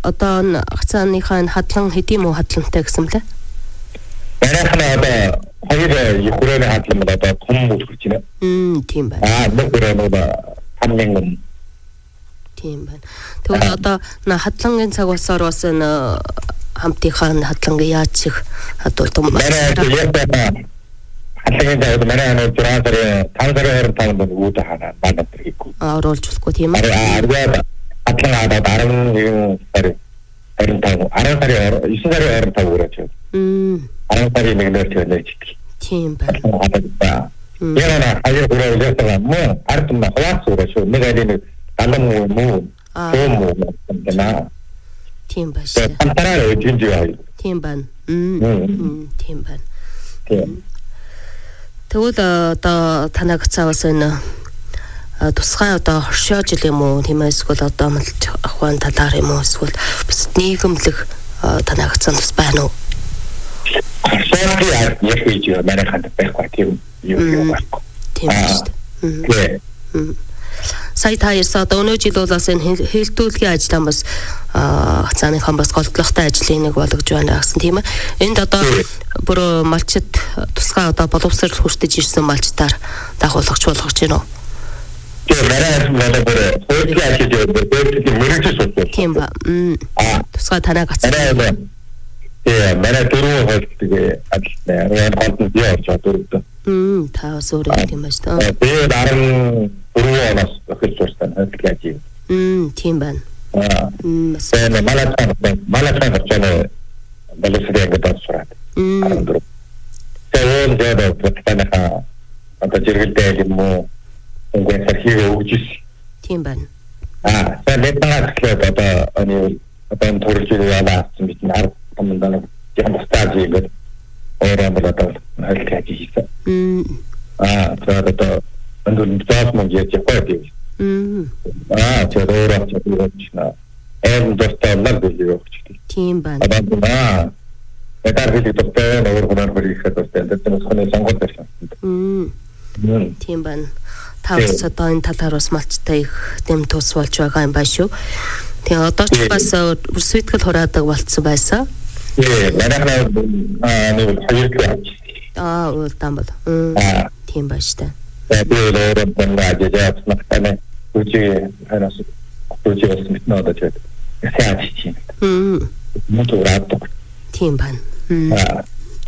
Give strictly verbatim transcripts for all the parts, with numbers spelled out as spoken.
одоо хацааныхаа хадлан хэдийн муу хадлантай гэсэн мөлий? Манайхаа одоо хоёр их хүрээний хадлан одоо том үлгэрч байна. Мм, тийм байна. Аа, нэг хүрээ нь там мянган. Тийм байна. Тэгвэл одоо хадлангийн цаг усаар бас энэ хамтынхаа хадлангийн яаж их хадуулдаг юм бэ? Хадлангийн цаг манай нэг зураг сарын таван сарын харин таванд үүд ханаа надад хийхгүй. Аа, оруулж болохгүй тийм ээ. Аа, хадлан хадаад арван нэгэн сарын харин таван арван сарын девөн сарын харин таван үрэж байна. Мм. арван сарын нэгнээр төлөж идэх. Тийм байна. Яна хаяа хүрээ үлээсэн мөн ард нь хаваац үрэж нэг алин галан муу муу муу тийм байна. Пантараа үжинд яа. Тийм байна. Мм. Тийм байна. Тэгвэл одоо танаг цаавас энэ тусгай одоо хоршоо жил юм уу тийм ээ эсвэл одоо малч ахуйн талаар юм уу эсвэл бусад нийгэмлэг танаг цаан тус байна уу? Хоршоо яг хийж манай ханд байхгүй тийм юм байхгүй. Тийм шүү дээ. Сая та ярьсан одоо өнөө жил бол бас энэ хэлтүүлгийн ажлаа бас хацааныхан бас голдлогтой ажлын нэг болгож байна гэсэн тийм ээ. Энд одоо бүр малчид тусгай одоо боловсрол хүртэж ирсэн малчдаар дагуулгач болгож байна уу? Тийм манай манай бүр хөөцгийн ажил явуулдаг мөрөж суулдаг. Тийм ба. Аа тусгай танаа гацсан. Тийм манай дөрөв хөөцгийн ажил нэр гол нь яа ч дөрөв. Мм та бас өөрөө тийм байж таа. Тэгээд аран дөрөв оноос эхэлж байна хөөцгийн ажил. Мм тийм байна. Аа. Тэгээд малаа малаа цаана балесрийн гэдэг сураад. Мм. Тэгээд тэгээд танаа одоо зэрэгэлдээ юм уу ингээд хэрхийг өгч. Тийм байна. Аа, тэгээд танаас одоо ани одоо төрж яваа гэсэн бид нар тамдаа яг стаж ингээд орон болоод хэлж хийсэн. Мм. Аа, тэгээд одоо андуул таас мөн яаж явах вэ? Мм. Аа, тэгээд орон ч на эм достаа нар өгч. Тийм байна. Аа. Эдгээр хэлийг достаа өөр хоноор хийхэд достаа энэ зөвхөн сонгол байсан. Мм. Тийм байна. Тавс одоо энэ талаар бас малчтай их дэм тус болж байгаа юм байна шүү. Тэгээ одоо ч бас сүтгэл хураадаг болцсон байсан. Ээ, манайхаа аа нэг хоёр гэж. Аа, уулдан бол. Тийм байна шүү дээ. Тэгээд өөрөө бандаж яаж магтана үгүй ханаас үгүй бас мэднэ одоо ч яа чинь. Мм. Мотораад. Тийм байна. Аа.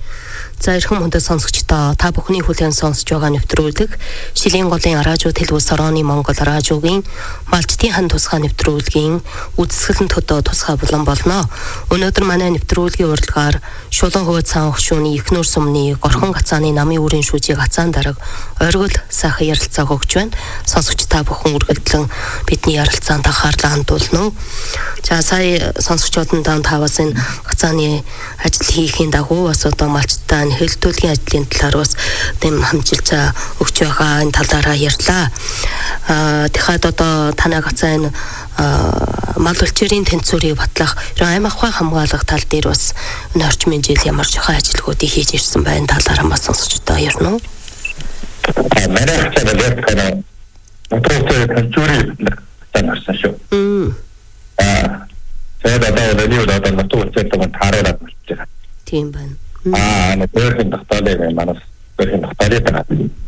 За ирхэн хүндэт сонсогчдоо та бүхний хүлээн сонсож байгаа нэвтрүүлэг Шилийн голын радио телевиз орооны Монгол радиогийн малчдын хан тусгай нэвтрүүлгийн үзэсгэлэн төдөө тусгай болон болно. Өнөөдөр манай нэвтрүүлгийн урилгаар Шулуун хөвд цаан хшууны Ихнүр сумны Горхон гацааны намын үрийн шүүжийг гацаан дараг оргил сайхан ярилцааг өгч байна. Сонсогч та бүхэн үргэлжлэн бидний ярилцаанд анхаарлаа хандуулна. За сая сонсогчдод та бас энэ гацааны ажил хийхийн дагуу бас одоо малчдаа хэлтүүлгийн ажлын талаар бас тэм хамжилж өгч байгаа энэ талаараа ярьлаа. Аа тэгэхэд одоо танаа гацаа энэ мал улчирын тэнцвэрийг батлах аймаг ахуй хамгаалах тал дээр бас энэ орчмын жил ямар жохоо ажилгуудыг хийж ирсэн байна талаараа бас сонсогчдоо ярина уу? Манай хацаа дээр kana өтөртэй тэнцвэрийг таньсан шүү. Мм. Аа тэгээд одоо нэг удаа натур цэцэн таараад байна. Тийм байна. Аа, нэг өөрхөн тогтоолыг манаас өөрхөн тогтоолыг тагаад.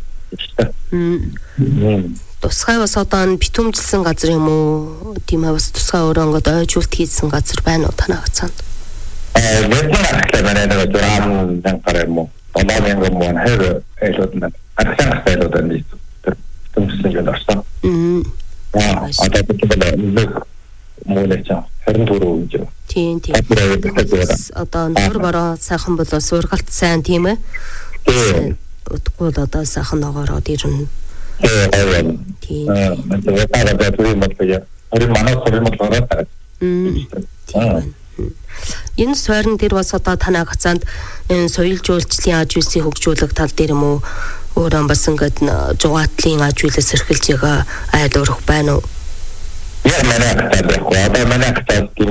Мм. Тусгай бас одоо битүүмжилсэн газар юм уу? Тийм ээ бас тусгай өөрөө ингээд ойжуулт хийсэн газар байна уу танаа гацаанд? Аа, мэдээ манай нэг зураг дан гараа юм уу? Одоо нэг юм уу хэр элүүд нь архсан хэлүүд нь битүүмжилсэн юм байна. Мм. Аа, одоо бид нэг муулаач харин дөрөв юм. Тийм тийм. Одоо нөр бороо сайхан болоо сургалт сайн тийм ээ. Тийм. Утггүй л одоо сайхан ногоороод ирнэ. Тийм. Аа, тэгээд одоо тийм болоо. Харин манай сургууль болоод. Тийм. Энэ суурин дээр бас одоо танаа гацаанд энэ соёл жуулчлалын аж үйлсийг хөгжүүлэх тал дээр юм уу өөрөө бас ингээд жугаатлын аж үйлс эрхэлж байгаа айл өрөх байна уу? Яг манай гацаад байхгүй. Одоо манай гацаад